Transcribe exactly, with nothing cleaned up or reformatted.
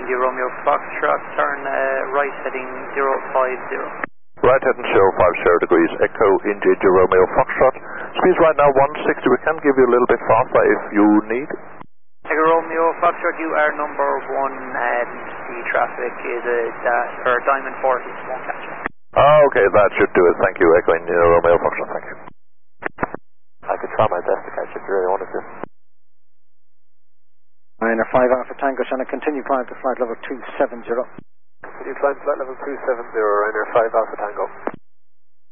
India Romeo Foxtrot, turn uh, right heading zero five zero. Right heading zero five zero degrees, Echo India Romeo Foxtrot. Speed right now one sixty, we can give you a little bit faster if you need. Echo Romeo Foxtrot, you are number one, and the traffic is a uh, or Diamond forty, won't catch it. Ah, okay, that should do it. Thank you, Echo India Romeo Foxtrot, thank you. I could try my best to catch it if you really wanted to. Niner five Alpha Tango, Shannon, continue climb to flight level two seven zero. Continue climb to flight level two seven zero, Ryanair five Alpha Tango.